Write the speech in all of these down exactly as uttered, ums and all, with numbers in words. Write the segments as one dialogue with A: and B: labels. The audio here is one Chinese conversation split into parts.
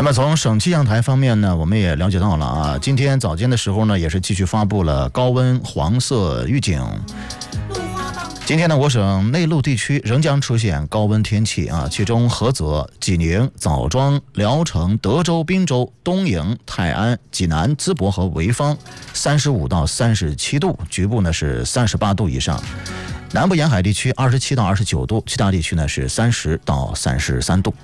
A: 么从省气象台方面呢，我们也了解到了啊，今天早间的时候呢，也是继续发布了高温黄色预警。今天呢，我省内陆地区仍将出现高温天气啊，其中菏泽、济宁、枣庄、聊城、德州、滨州、东营、泰安、济南、淄博和潍坊三十五到三十七度，局部呢是三十八度以上。南部沿海地区二十七到二十九度，其他地区呢是三十到三十三度。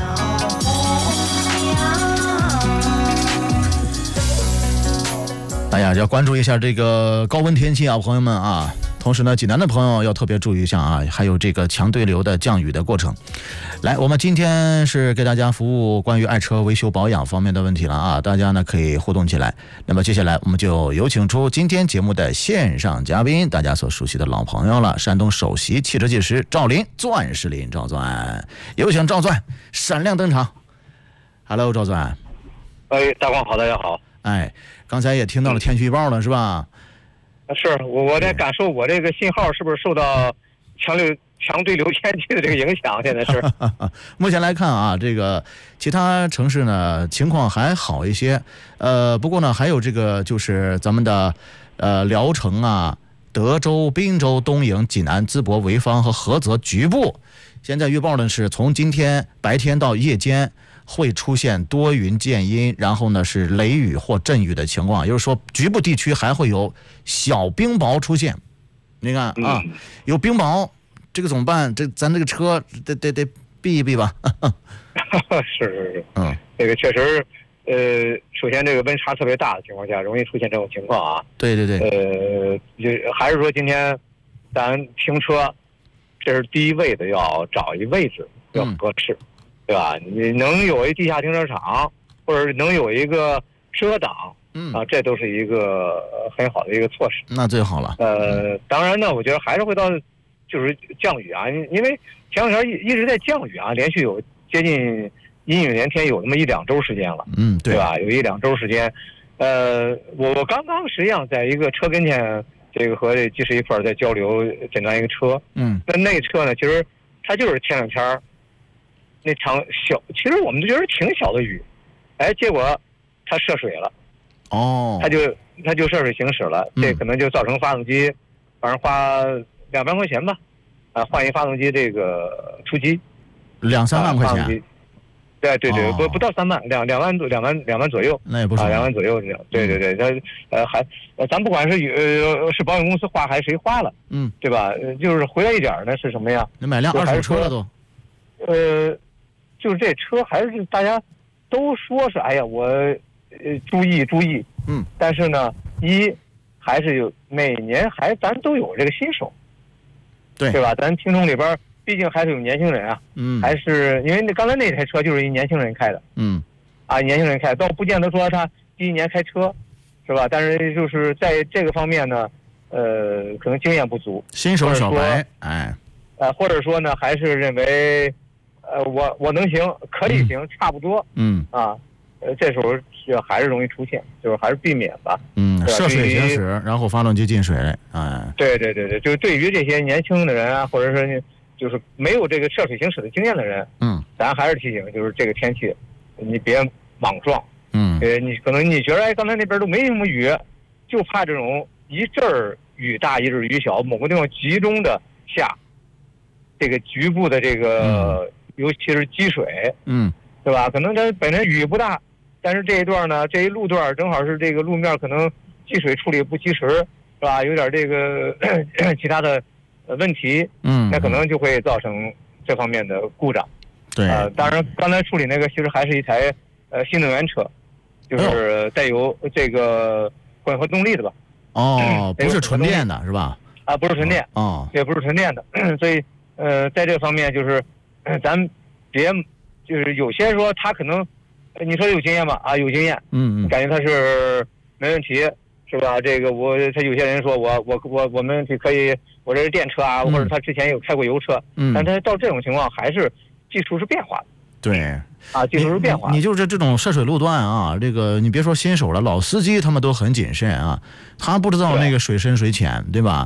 A: 大家要关注一下这个高温天气啊，朋友们啊。同时呢，济南的朋友要特别注意一下啊，还有这个强对流的降雨的过程。来，我们今天是给大家服务关于爱车维修保养方面的问题了啊，大家呢可以互动起来。那么接下来我们就有请出今天节目的线上嘉宾，大家所熟悉的老朋友了，山东首席汽车技师赵林，钻石林赵钻，有请赵钻闪亮登场。Hello， 赵钻。
B: 哎，大光好，大家好。
A: 哎，刚才也听到了天气预报了，是吧？
B: 是我我在感受我这个信号是不是受到强流强对流天气的这个影响？现在是
A: 目前来看啊，这个其他城市呢情况还好一些，呃，不过呢还有这个就是咱们的呃聊城啊、德州、滨州、东营、济南、淄博、潍坊和菏泽局部，现在预报呢是从今天白天到夜间会出现多云见阴，然后呢是雷雨或阵雨的情况，也就是说局部地区还会有小冰雹出现。你看啊，有冰雹，这个怎么办？这咱这个车得得得避一避吧。
B: 是是是，嗯，这个确实，呃，首先这个温差特别大的情况下，容易出现这种情况啊。
A: 对对对。
B: 呃，就还是说今天咱停车，这是第一位的，要找一位置要合适。嗯，对吧？你能有一地下停车场，或者能有一个遮挡，嗯啊，这都是一个很好的一个措施。
A: 那最好了。
B: 呃，当然呢，我觉得还是会到，就是降雨啊，因为前两天一一直在降雨啊，连续有接近阴雨连天，有那么一两周时间了。嗯，对，对吧？有一两周时间。呃，我我刚刚实际上在一个车跟前，这个和这技师一块儿在交流诊断一个车。嗯，那那车呢，其实它就是前两天那场小，其实我们都觉得挺小的雨，哎，结果它涉水了，哦，它就它就涉水行驶了，这可能就造成发动机，反正花两万块钱吧，啊，换一发动机这个出机，
A: 两三万块钱，啊、
B: 对对对，不、哦、不到三万，两两万多，两万两万左右，
A: 那也不少，
B: 啊，两万左右这样，对对对，它呃还呃咱不管是呃是保险公司花还是谁花了，嗯，对吧？就是回来一点呢是什么呀？
A: 你买辆二手车了都，
B: 呃。就是这车还是大家都说是哎呀我呃注意注意，嗯，但是呢一还是有每年还咱都有这个新手，
A: 对
B: 对吧？咱听众里边毕竟还是有年轻人啊，嗯，还是因为那刚才那台车就是一年轻人开的，嗯，啊年轻人开，倒不见得说他第一年开车，是吧？但是就是在这个方面呢，呃，可能经验不足，
A: 新手小白，哎，
B: 呃，或者说呢还是认为。呃，我我能行，可以行，嗯、差不多。嗯啊，呃，这时候就还是容易出现，就是还是避免吧。
A: 嗯，涉水行驶，然后发动机进水，哎。
B: 对对对对，就是对于这些年轻的人啊，或者说就是没有这个涉水行驶的经验的人，嗯，咱还是提醒，就是这个天气，你别莽撞。嗯，呃，你可能你觉得哎，刚才那边都没什么雨，就怕这种一阵儿雨大一阵儿雨小，某个地方集中的下，这个局部的这个。嗯尤其是积水，嗯，对吧？可能它本身雨不大，但是这一段呢，这一路段正好是这个路面可能积水处理不及时，是吧？有点这个其他的问题，嗯，那可能就会造成这方面的故障。
A: 对，
B: 呃，当然刚才处理那个其实还是一台呃新能源车，就是带有这个混合动力的吧？
A: 哦，不是纯电的是吧？
B: 啊，不是纯电，哦，也不是纯电的，所以呃，在这个方面就是。咱别就是有些说他可能，你说有经验吧？啊，有经验，嗯嗯，感觉他是没问题，是吧？这个我他有些人说我我我我们可以，我这是电车啊，嗯、或者他之前有开过油车，嗯，但他到这种情况还是技术是变化的，
A: 对，
B: 啊，技术是变化的。
A: 你, 你就是这种涉水路段啊，这个你别说新手了，老司机他们都很谨慎啊，他不知道那个水深水浅，对吧？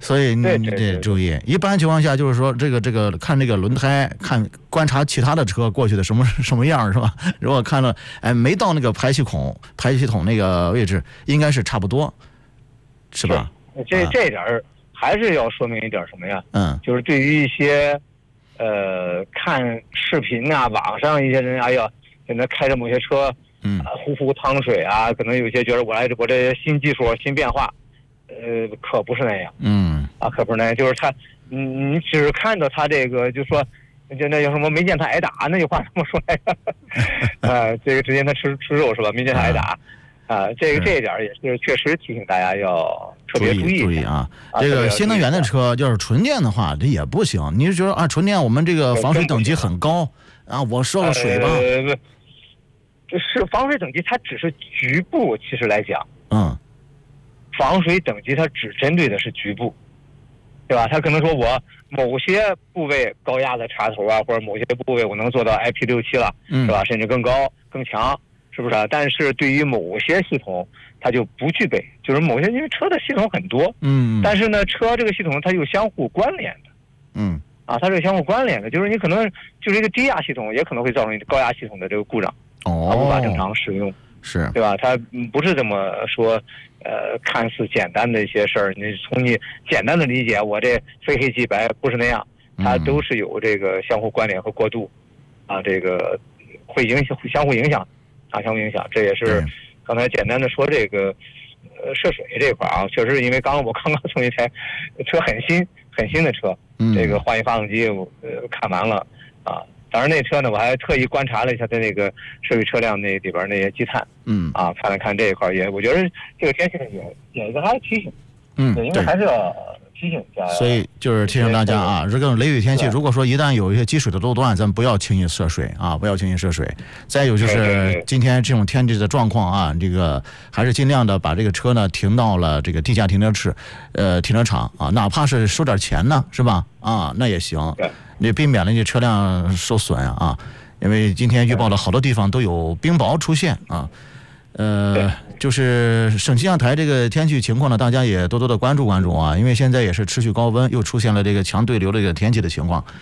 A: 所以你得注意。一般情况下就是说，这个这个看这个轮胎，看观察其他的车过去的什么什么样是吧？如果看了哎没到那个排气孔排气筒那个位置，应该是差不多，是吧？
B: 是这这点儿还是要说明一点什么呀？
A: 嗯，
B: 就是对于一些呃看视频啊，网上一些人，哎呀，现在开着某些车，
A: 嗯，
B: 啊、呼呼趟水啊，可能有些觉得我来我这新技术新变化。呃，可不是那样，
A: 嗯，
B: 啊，可不是那样，就是他，你你只看到他这个，就说，就那叫什么，没见他挨打，那句话怎么说来着？啊，这个只见他吃吃肉是吧？没见他挨打，啊，这个这一点也是确实提醒大家要特别注意
A: 注意啊。这个新能源的车要是纯电的话，这也不行。你是觉得啊，纯电我们这个防水等级很高啊，我涉个水吧？
B: 呃，这是防水等级，它只是局部，其实来讲，
A: 嗯。
B: 防水等级它只针对的是局部，对吧？它可能说我某些部位高压的插头啊，或者某些部位我能做到 I P 六七了，
A: 嗯，
B: 是吧？甚至更高更强，是不是啊？但是对于某些系统，它就不具备，就是某些因为车的系统很多，
A: 嗯，
B: 但是呢，车这个系统它又相互关联的，
A: 嗯，
B: 啊，它是相互关联的，就是你可能就是一个低压系统，也可能会造成高压系统的这个故障，
A: 哦，
B: 无法正常使用。
A: 是
B: 对吧？它不是这么说，呃，看似简单的一些事儿。你从你简单的理解，我这非黑即白，不是那样，它都是有这个相互关联和过渡，啊，这个会影响，相互影响，啊，相互影响。这也是刚才简单的说这个，呃，涉水这块啊，确实因为刚刚我刚刚从一台车很新很新的车，这个换一发动机，我呃看完了啊。当然，那车呢，我还特意观察了一下它那个涉水车辆那里边那些积碳，
A: 嗯，
B: 啊，看了看这一块也，我觉得这个天气呢也也是还提醒，
A: 嗯，
B: 应该还是要提醒一下。
A: 所以就是提醒大家啊，这种雷雨天气，如果说一旦有一些积水的路段，咱们不要轻易涉水啊，不要轻易涉水。再有就是今天这种天气的状况啊，这个还是尽量的把这个车呢停到了这个地下停车场，呃，停车场啊，哪怕是收点钱呢，是吧？啊，那也行。
B: 对。
A: 你避免了你车辆受损啊，因为今天预报的好多地方都有冰雹出现啊，呃，就是省气象台这个天气情况呢，大家也多多的关注关注啊，因为现在也是持续高温，又出现了这个强对流的这个天气的情况。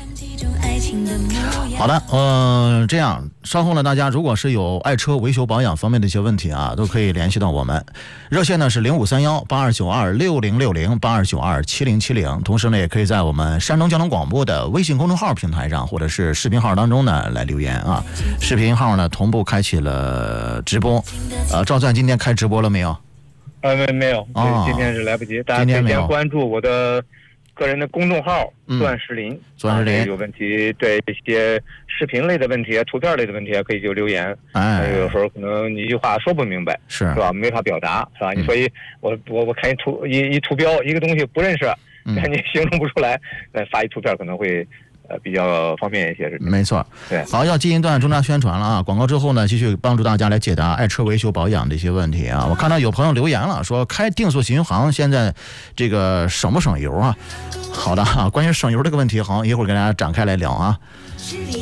A: 好的，嗯、呃，这样稍后呢，大家如果是有爱车维修保养方面的一些问题啊，都可以联系到我们，热线呢是零五三幺八二九二六零六零八二九二七零七零，同时呢，也可以在我们山东交通广播的微信公众号平台上或者是视频号当中呢来留言啊。视频号呢同步开启了直播，呃，赵赞今天开直播了没有？
B: 呃，没没有，
A: 哦，
B: 今天是来不及，大家可以先关注我的个人的公众号钻石林，
A: 钻石林、
B: 啊、有问题，对一些视频类的问题、图片类的问题，可以就留言。
A: 哎，
B: 有时候可能你一句话说不明白，
A: 是
B: 是吧？没法表达，是吧？嗯、你说一我我我看一图一一图标一个东西不认识，但你形容不出来，那发一图片可能会。呃，比较方便一些是。
A: 没错，
B: 对。
A: 好，要进一段中插宣传了啊！广告之后呢，继续帮助大家来解答爱车维修保养的一些问题啊！我看到有朋友留言了，说开定速巡航现在这个省不省油啊？好的啊，关于省油这个问题，好，一会儿跟大家展开来聊啊。